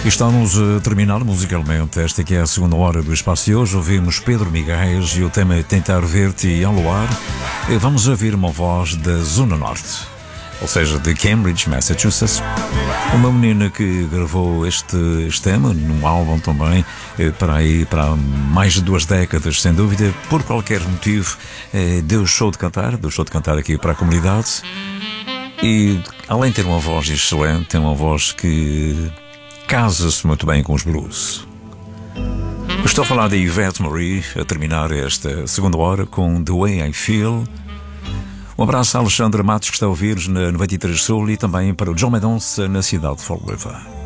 Estamos a terminar musicalmente. Esta aqui é a segunda hora do espaço de hoje. Ouvimos Pedro Miguel e o tema é Tentar Ver-te ao luar. E vamos ouvir uma voz da Zona Norte, ou seja, de Cambridge, Massachusetts. Uma menina que gravou este tema num álbum também para mais de 2 décadas, sem dúvida. Por qualquer motivo, deu show de cantar aqui para a comunidade. E além de ter uma voz excelente, tem uma voz que casa-se muito bem com os blues. Estou a falar de Yvette Marie, a terminar esta segunda hora com The Way I Feel. Um abraço a Alexandre Matos, que está a ouvir na 93 Sul, e também para o John Mendonça, na cidade de Fall River.